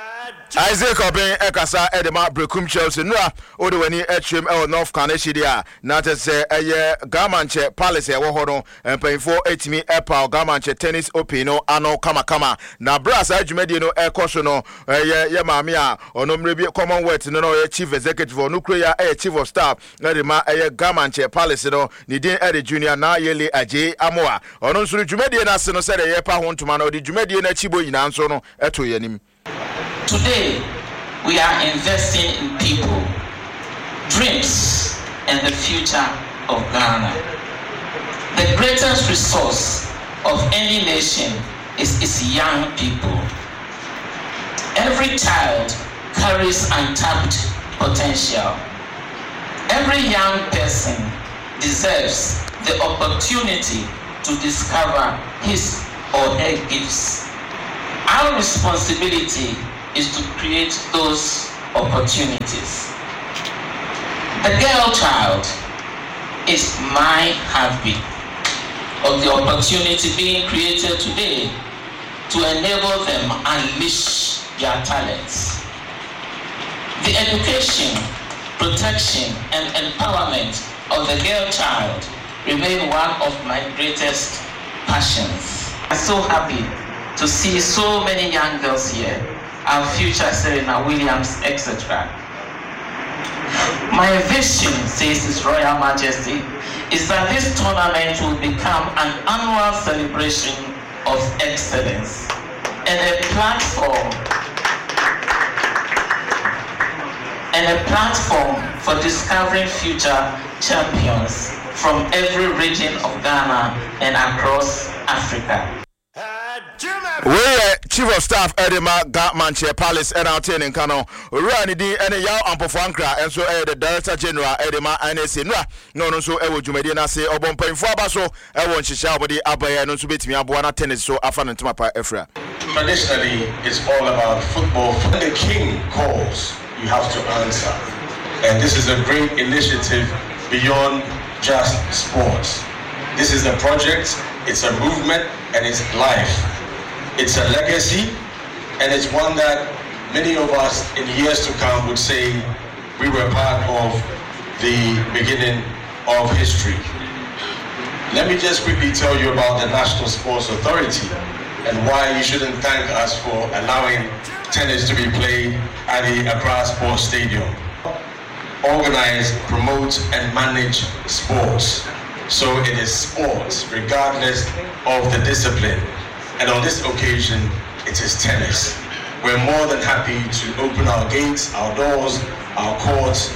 Isaac Obin ekasa edema Brekum Chelsea no a ode wani atwem e North Carnation dia na te se eye Gamanche Palace e wo ho no empanfo etimi epa Gamanche Tennis Open no ano kama kama na brass adwumadi no ekoso no eye ye maame a onomre bi Commonwealth no no ye chief executive no kro ya eye chief of staff na de ma eye Gamanche Palace no ni din ede junior na yele aje amoa ono nsuru dwumadi na se no se de ye pa ho ntoma no de dwumadi na chibo yina nso no eto yanim. Today, we are investing in people, dreams, and the future of Ghana. The greatest resource of any nation is its young people. Every child carries untapped potential. Every young person deserves the opportunity to discover his or her gifts. Our responsibility is to create those opportunities. The girl child is my heartbeat of the opportunity being created today to enable them unleash their talents. The education, protection, and empowerment of the girl child remain one of my greatest passions. I'm so happy to see so many young girls here, our future Serena Williams, et cetera. My vision, says His Royal Majesty, is that this tournament will become an annual celebration of excellence and a platform and a platform for discovering future champions from every region of Ghana and across Africa. We are Chief of Staff Edema Manche Palace and our training Kano. Rani di and Yao Ampofankra and so the Director General Edema and Sinra. No, no, so Ewo Jumedina say Obon Pain Fabaso, Ewon Shishabodi Abaya no Subit me Abuana tennis so Afan and Tumapa Efra. Traditionally, it's all about football. When the king calls, you have to answer. And this is a great initiative beyond just sports. This is a project, it's a movement, and it's life. It's a legacy, and it's one that many of us in years to come would say we were part of the beginning of history. Let me just quickly tell you about the National Sports Authority and why you shouldn't thank us for allowing tennis to be played at the Accra Sports Stadium. Organize, promote, and manage sports. So it is sports, regardless of the discipline. And on this occasion, it is tennis. We're more than happy to open our gates, our doors, our courts.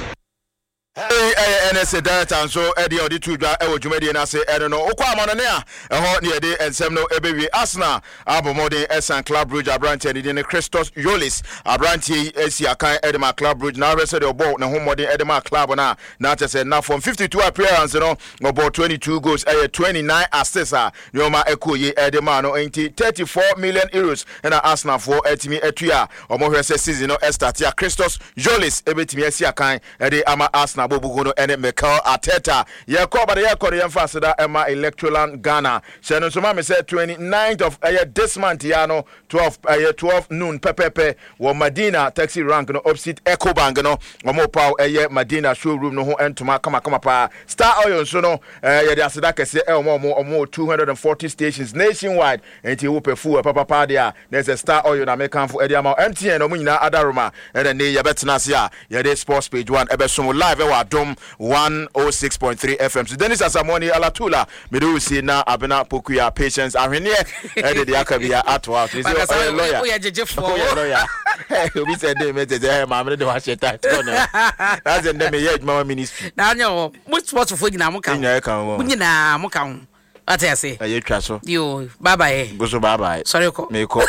N S A director and so Eddie Odi Tudra Ewo Jumedi and I say I don't know Okwa Monanea a hot near day and Semno Ebewi Asna Abomode Esan Club Bridge Abranti and in Christos Yolis Abranti Esia Kai Edema Club Bridge now rested your boat na home mode Edema Club na not just said now from fifty-two appearances no about twenty-two goals a twenty-nine assists Nyoma Eko ye Edema no ain't thirty-four million euros and Asna for Etimi Etuya or more season no Estatia Christos Yolis Ebetimi Esia Kai Ede Ama Asna Bobugono and Mikel Arteta. Yakoba the Yakori Enfasada Emma Electroland Ghana. Shannon Sumami said twenty-ninth of uh, this month, Yano, twelve uh, twelve noon, Pepepe, or Medina taxi rank no opposite Echo Bank, no, or more power, uh, Medina showroom, no, and to my come come up. Star Oil, so no, uh, the Asadaka say, oh, more, more, more, two hundred forty stations nationwide, and you whoop a fool, Papa Padia. There's a Star Oil, I make come for Ediamo, M T N, Omina Adaruma, and then the Yabetnasia, Yade Sports Page one, Ebesumo Live, Dom one oh six point three F M. So Dennis Asamoni Alatula, Medusi na Abena Pokuya patience. I'm here. Edit the Akabia at work. Is your lawyer? We are just for lawyer. We said they made the mamma to watch it. That's the name of my ministry. Now, no, what's what's for you now? Mukam, Mukam. What I say? You trust you. Bye bye. Go so bye bye. Sorry, me call.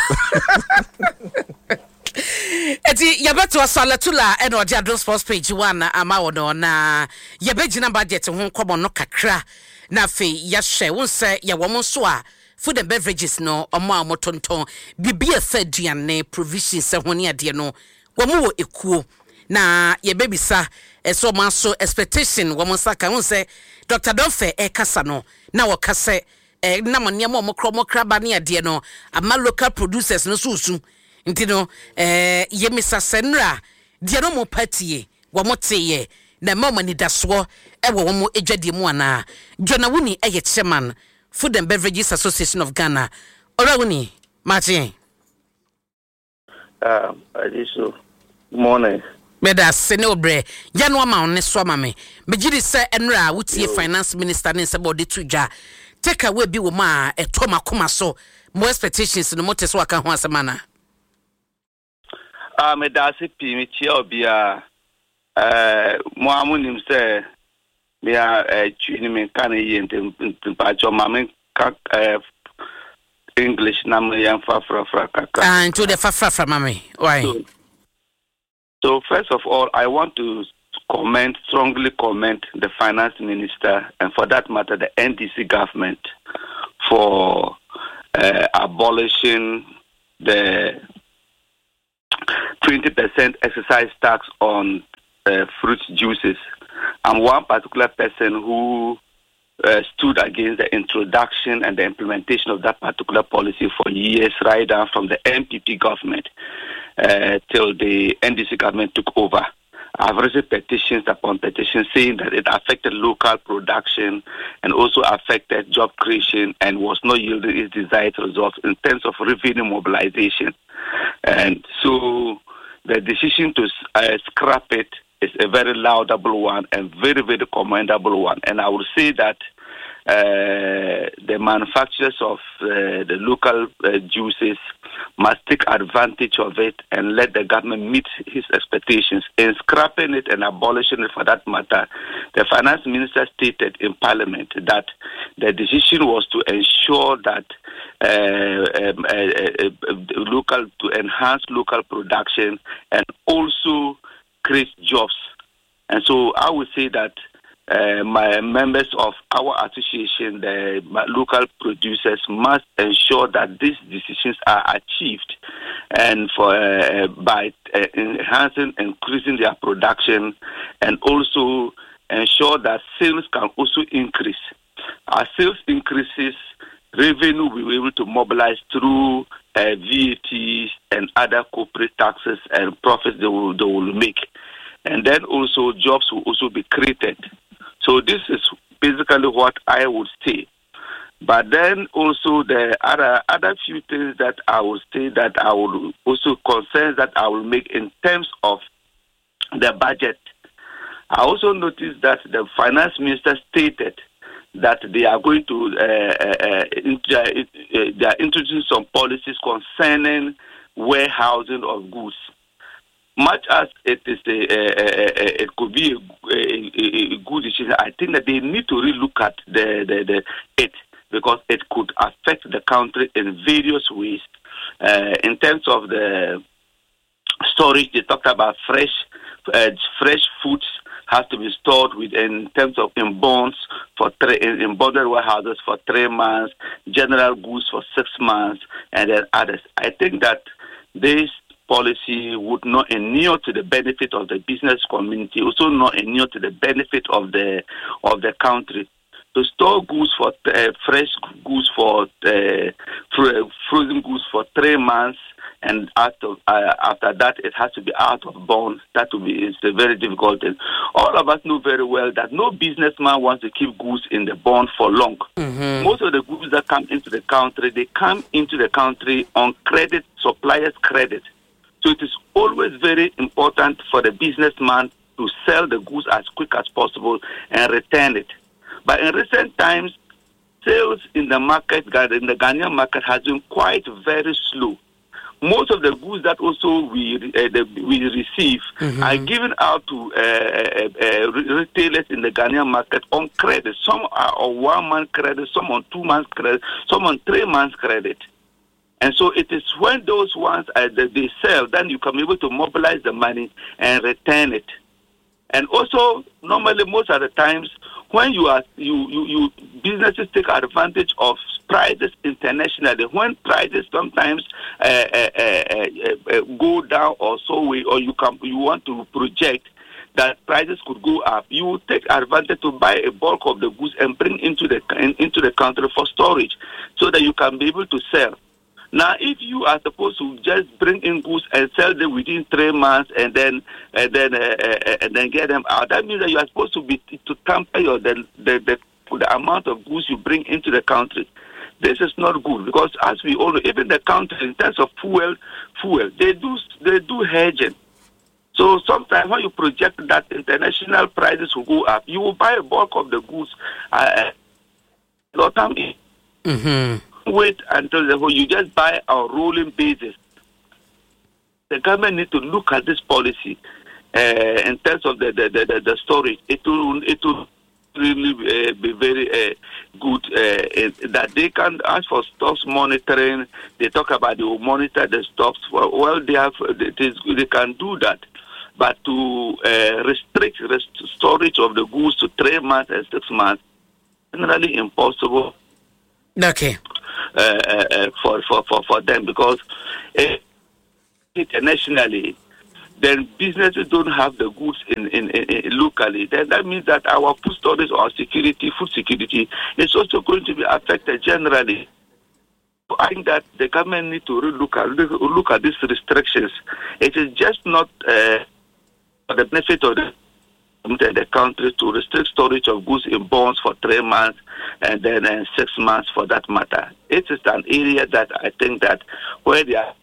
Eti yabeto asalatula eno odi Adon Sports Page one ama wono na yabegina budget ho kobo no kakra na fe yahwe wonse ya wo so a food and beverages no omo amotonton bibia fa duane provisions se hone ade no wo mo ekuo na yebebisa eso maso expectation wo mo saka wonse Doctor Donfe e kasa no na wo kase e na mania mo mokro mokra ba ne ade no ama local producers no susu Intino, eh, Yemisa Senra, Diano Patie, Wamoteye, na mama ni daswo, ewa wamu ejadi mwana, Jona Wuni eye chairman, Food and Beverages Association of Ghana. Ora Wuni, Martin. Uh, I so. Good morning. Beda Senobre, Yanwa ma ne swama me. Bejidi se enra wutie finance minister ne se body tuja. Take away bi wo ma e toma koma so. More expectations no motes waka ho asemana. Ah, me da se pi me chia obia eh mo amunim se me a twini me kan ye ntem pa cho ma me ka English na me yan fa fra fra ka. Ah, into the fa fra fra mama. Why? So, so first of all, I want to comment, strongly comment the finance minister, and for that matter, the N D C government, for uh, abolishing the twenty percent excise tax on uh, fruit juices. I'm one particular person who uh, stood against the introduction and the implementation of that particular policy for years, right down from the N P P government uh, till the N D C government took over. I've received petitions upon petitions saying that it affected local production and also affected job creation and was not yielding its desired results in terms of revenue mobilization. And so the decision to uh, scrap it is a very laudable one and very, very commendable one. And I would say that uh, the manufacturers of uh, the local uh, juices must take advantage of it and let the government meet his expectations. In scrapping it and abolishing it for that matter, the finance minister stated in Parliament that the decision was to ensure that uh, um, uh, uh, local, to enhance local production and also create jobs. And so I would say that Uh, my members of our association, the local producers, must ensure that these decisions are achieved, and for uh, by uh, enhancing, increasing their production, and also ensure that sales can also increase. As sales increases, revenue will be able to mobilize through uh, V A Ts and other corporate taxes and profits they will, they will make, and then also jobs will also be created. So this is basically what I would say. But then also the other other few things that I would say that I would also concern that I will make in terms of the budget. I also noticed that the finance minister stated that they are going to uh, uh, uh, they are introducing some policies concerning warehousing of goods. Much as it is a, a, a, a it could be a, a, a good decision, I think that they need to relook at the, the, the it because it could affect the country in various ways. Uh, in terms of the storage, they talked about fresh uh, fresh foods has to be stored with in terms of in bonds for three, in, in bonded warehouses for three months, general goods for six months, and then others. I think that this policy would not inure to the benefit of the business community, also not inure to the benefit of the of the country. To store goods for uh, fresh goods for uh, frozen goods for three months, and after uh, after that it has to be out of bond. That will be it's a very difficult thing. All of us know very well that no businessman wants to keep goods in the bond for long. Mm-hmm. Most of the goods that come into the country, they come into the country on credit, suppliers' credit. So it is always very important for the businessman to sell the goods as quick as possible and return it. But in recent times, sales in the market, in the Ghanaian market, has been quite very slow. Most of the goods that also we uh, the, we receive mm-hmm. are given out to uh, uh, uh, retailers in the Ghanaian market on credit. Some are on one month credit, some on two months credit, some on three months credit. And so it is when those ones uh, that they sell, then you can be able to mobilize the money and return it. And also, normally, most of the times, when you are you, you, you businesses take advantage of prices internationally. When prices sometimes uh, uh, uh, uh, go down or so way, or you can you want to project that prices could go up, you take advantage to buy a bulk of the goods and bring into the in, into the country for storage, so that you can be able to sell. Now, if you are supposed to just bring in goods and sell them within three months and then and then uh, uh, and then get them out, that means that you are supposed to be to tamper your the, the the the amount of goods you bring into the country. This is not good because, as we all know, even the country in terms of fuel, fuel they do they do hedging. So sometimes when you project that international prices will go up, you will buy a bulk of the goods. Uh, mm-hmm. Wait until the whole, you just buy a rolling basis. The government needs to look at this policy uh, in terms of the the, the, the storage. It will it will really uh, be very uh, good uh, that they can ask for stocks monitoring. They talk about they will monitor the stocks. Well, they have it is, they can do that. but to uh, restrict rest- storage of the goods to three months and six months, generally impossible. Okay. Uh, uh, for, for, for, for them, because uh, internationally, then businesses don't have the goods in, in, in, in locally. Then that means that our food storage or security, food security, is also going to be affected generally. I think that the government need to look at look at these restrictions. It is just not uh, for the benefit of the the country to restrict storage of goods in bonds for three months and then uh, six months for that matter. It is an area that I think that where they are,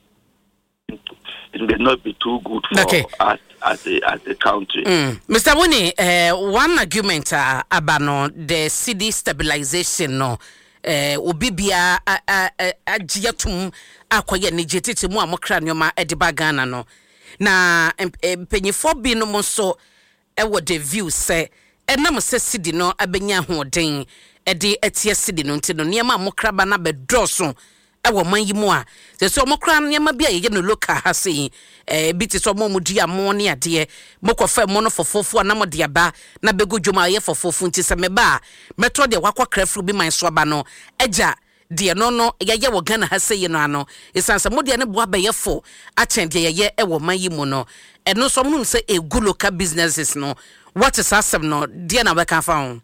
it may not be too good for okay. us as a, as a country. Mm. Mister Wuni, uh, one argument uh, about no, the city stabilization no, uh, obi bia agiatum akoye nijetiti mu amokra nyoma ediba Ghana no. Na penyifo bi no mo so ewo the view say enam se city no abenya hoden e de etie city no nti no niam amokraba na bedroso ewo man yi mu a se so amokra niam bia ye no local ha sei eh bi ti so mo mudi amo ne ade mokofa mo no fofofo na mo de aba na begu dwuma ye fofofo nti se meba metro de wakokra fru bi man so aba no eja de no no ye ye wo Ghana ha sei no ano isansa mo de ne bo abayefo a chen de ye ye ewo man yi mu no eno so mo say a good local businesses no what is awesome no dear na we can found.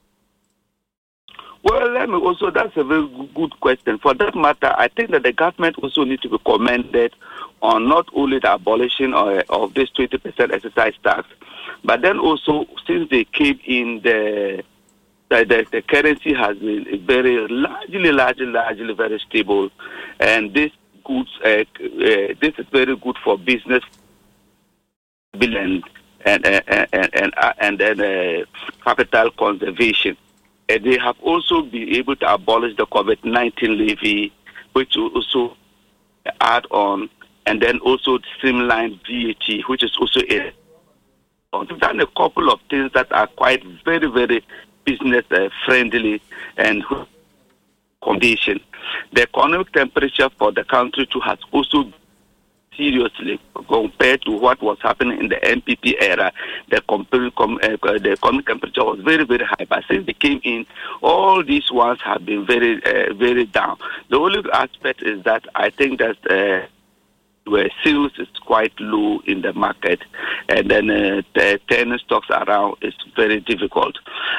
Well, let me also, that's a very good question. For that matter, I think that the government also needs to be commended on not only the abolition of, of this twenty percent exercise tax, but then also since they came in, the the, the, the currency has been very largely, largely, largely very stable, and this goods, uh, uh, this is very good for business and and and and and, uh, and then uh, capital conservation. And they have also been able to abolish the COVID nineteen levy, which will also add on, and then also streamline V A T, which is also a. We've done a couple of things that are quite very, very business uh, friendly and condition. The economic temperature for the country too has also seriously compared to what was happening in the N P P era. The, compar- com- uh, the economic temperature was very, very high. But since they came in, all these ones have been very, uh, very down. The only aspect is that I think that uh, where sales is quite low in the market, and then uh, the turning stocks around is very difficult.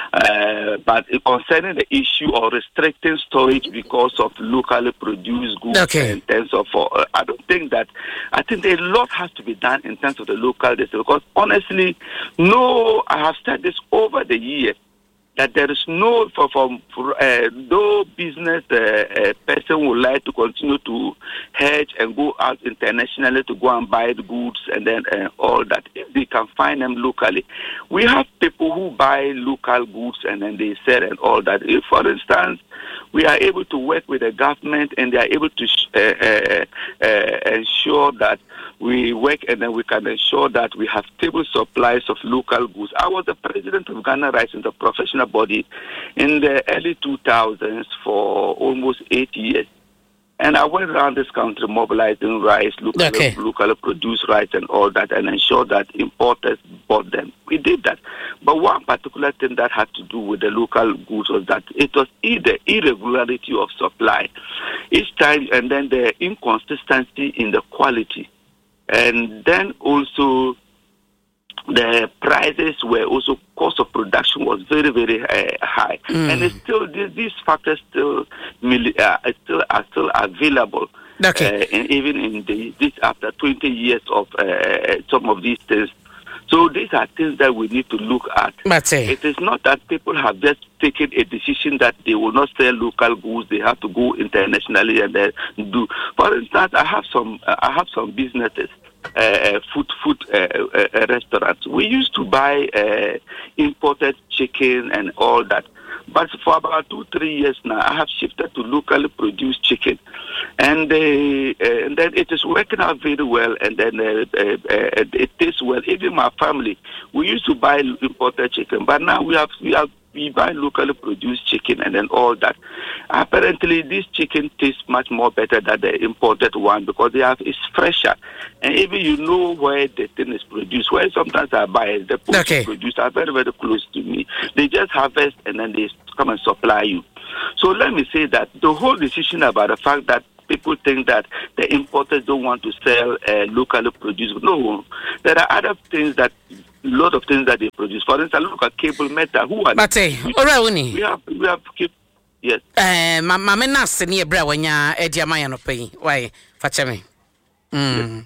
Uh, but concerning the issue of restricting storage because of locally produced goods, okay. in terms of, uh, I don't think that, I think a lot has to be done in terms of the local, because honestly, no, I have said this over the years, that there is no for, for, for uh, no business uh, uh, person would like to continue to hedge and go out internationally to go and buy the goods and then uh, all that. If they can find them locally, we have people who buy local goods and then they sell and all that. If, for instance, we are able to work with the government and they are able to uh, uh, uh, ensure that we work and then we can ensure that we have stable supplies of local goods. I was the president of Ghana Rice in the professional body in the early two thousands for almost eight years. And I went around this country mobilizing rice, locally, okay. locally produced rice and all that, and ensure that importers bought them. We did that. But one particular thing that had to do with the local goods was that it was either irregularity of supply each time, and then the inconsistency in the quality. And then also the prices were also, cost of production was very, very uh, high. Mm. And it's still, these, these factors still, uh, still are still available. Okay. Uh, and even in the, this after twenty years of uh, some of these things. So these are things that we need to look at. It is not that people have just taken a decision that they will not sell local goods; they have to go internationally and then do. For instance, I have some, uh, I have some businesses, uh, food, food uh, uh, restaurants. We used to buy uh, imported chicken and all that. But for about two, three years now, I have shifted to locally produced chicken. And, uh, uh, and then it is working out very well, and then uh, uh, uh, it tastes well. Even my family, we used to buy imported chicken, but now we have we have we buy locally produced chicken and then all that. Apparently, this chicken tastes much more better than the imported one because they have it's fresher, and even you know where the thing is produced. Where sometimes I buy it, the food okay. is produced are very very close to me. They just harvest and then they come and supply you. So let me say that the whole decision about the fact that people think that the importers don't want to sell uh, locally produced. No, there are other things that, a lot of things that they produce. For instance, look at cable metal. Who are but hey, alright, we have we have keep yes. Eh, my my na senior bra wanya edia maya no pay. Why? Fache me. Mm.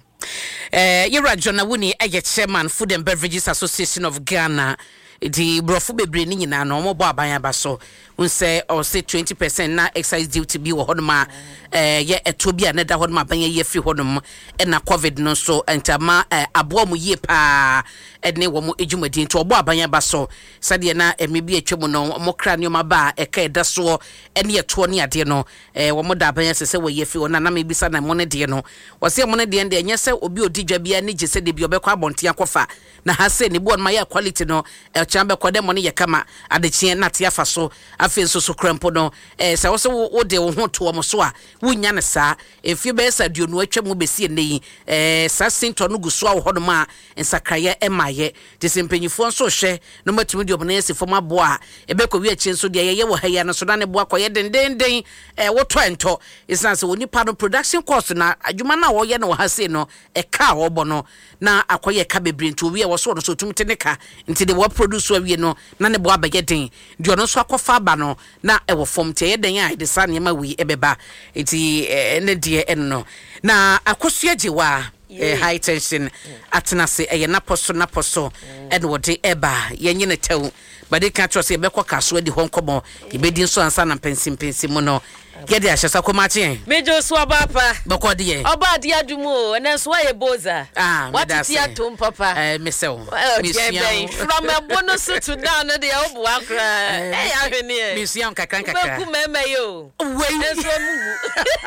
Eh, Yura John Awuni, eye chairman Food and Beverages Association of Ghana. The brofu bebre ni nyina no mo bo aban aba so un say or say twenty percent na excise duty bi wo hodoma eh ye eto bi na da hodoma ban ye free hodom e na covid no so entama abo mu ye pa ene wo mu ejumadi nto obo aban aba so sade na emebi atwem no mo kra ne ba e ka eda so ene eto ne ade no eh wo mo da ban sese wo ye free na na mebisa na mo ne de no wo se mo ne de de enye se obi odidwa bia ne gese de bi obekọ abonte akofa na ha se ne bo ma ya quality no chambe kode mo ne ye kama adechie na te afa so afi so so krempo no eh se wo se wo de wo ho to mo so a wunya ne sa efi be sa duonu atwa mo besi ne eh sa sinto no guso a wo hodo ma nsakaye emaye disimpanyifo nso hwe no matumi de obna yesi fo mabo a ebekọ wi achi nso de ye wo ha ya no so na ne bo akoye dendenden eh wo to ento isan se woni pa no production cost na adwuma na wo ye na wo ha se no e ka wo bo no na akoye ka bebre nto wi e wo so no so tumte ne ka nti de wo produce awie no na ne bo abageden de ono so akofa aba no na e wo fom te ye den a de sa ne ma wi ebeba enti ne de enno na akoso agiwa eh, high tension atena se eh, na poso na poso and what eba yenye ne tew but they can't trust e be kwa kaso di honkomo e be din so ansa na pensim pensim no yede ahyesa komache mejo so abapa bako de oba de adumu na so ye boza ah what is ya tom papa eh mesew misian from a bonus to down na de obu akra eh ya hwene misian kakran kakra ku meme yo we eso mu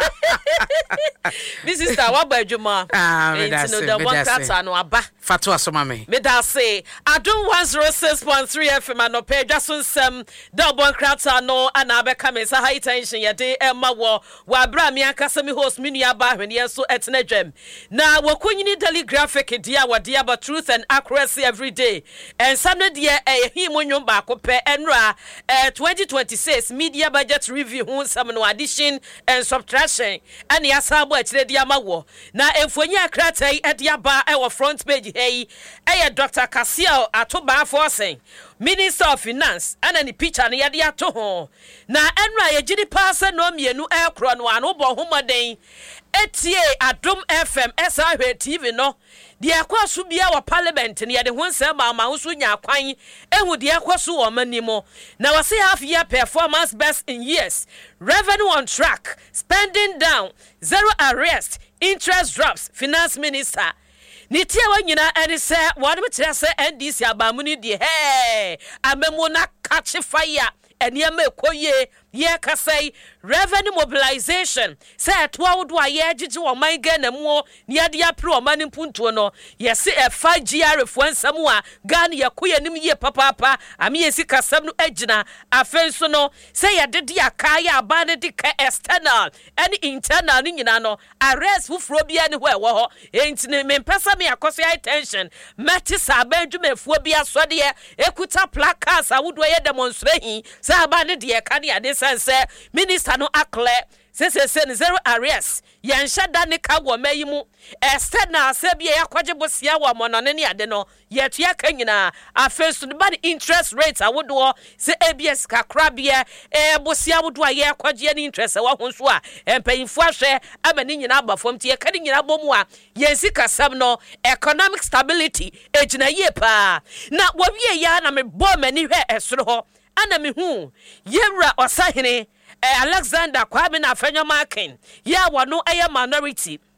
this is the what badjuma ah me da say the one kata no aba fatu asoma me me da say adum one oh six point three F M no page asunsem the one kata no ana abeka me sa high tension ye de Emma wo wa bra me akasa me host me nua ba hwene so etna dwam na wakonyini daily graphic dia wa dia about truth and accuracy every day and some dia eh himonyo ba ko pe enra eh twenty twenty-six media budget review hu some no addition and subtraction and ya sabo a kire dia mawo na emfonyi akratai e dia ba e wo front page hey eh Doctor Kasiel Atoba Forcing Minister of Finance and any picture na yade ato ho na enra ye gidi pass no mienu e kro no anu bo homaden etie Adom F M S R T V no de akwaso bia wa parliament ne yade ho nsem ma ma so nya kwan ehu de akwaso wo manimo na wase half year performance best in years revenue on track spending down zero arrest interest drops finance minister Nitia wanyina eni se wanu mtira se N D C abamuni di hey amemu na catch fire eni ame koye ye kasai revenue mobilization se atwa wodo aye gigi wo man Ghana mu ni ade apre o man mpuntuo no ye se e five G R fo ansam a Ghana ye koye nim ye papa ami ye sika sam no agina afenso no se ye de dia ka ya aba ne de ka external and internal ni nyina no arrest fufuro bia ne ho e wo ho enti ne mempesa me akoso high tension metisa abadwumafuo bia so de ekuta placards awodo ye demonstrate se aba ne de ka ne ade sense minister no akle se se se zero arrests yan shada ne ka wo mayimu external se bia yakwaje bosia wo monone ne ade no yetu ya kanyina afenso the bad interest rates awodo se A B S kakra bia e bosia wodo a yakwaje ne interest wa honso a empayinfo ahwe amani nyina abafom tie ka ne nyina bomu a yensi kasam no economic stability ejina ye pa na wo wie ya na me bo mani hwe esoro ho ana me hu yewra osahene eh, Alexander Kwame na Afenyo Markin ya wano eye minority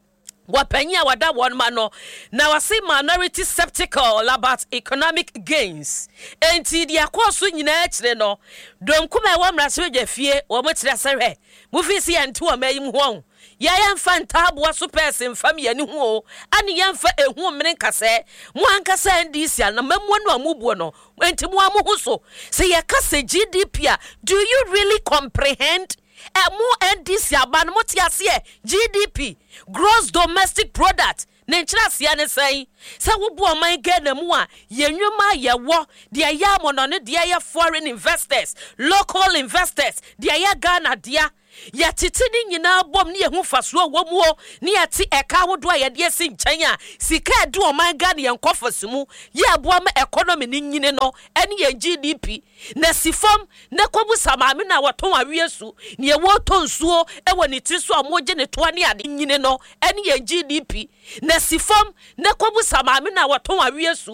wapanya wada one mano na wasi minority skeptical about economic gains enti dia koso nyina akire no donkuma wa mraso dwafie wo motire sehwe mufisi enti wo mayim ho ya yamfa ntaabua so person fam ya ni ho ani yamfa ehu mene nkase mo ankasa ndisia na mamu no amubuo no enti mo amu so se ye kase G D P a do you really comprehend e mo ndisia ba no motiase G D P gross domestic product nenchirasia ne sai se wo bo man Ghana mu a yenwuma yewo de ya mono ne de ya foreign investors local investors de ya Ghana dia ya titi ni nyina bom ni ehu faso wo mu o ni ati eka wodo a ye de si nchen a sika edu o man Ghana ye nkofas mu ye aboa ma economy ni nyine no ene ye G D P na sifom na kobu samame na woton awiesu ni ye wo tonsuo e woni triso amoje ne to ne ade nyine no ene ye G D P na sifom na kobu samame na woton awiesu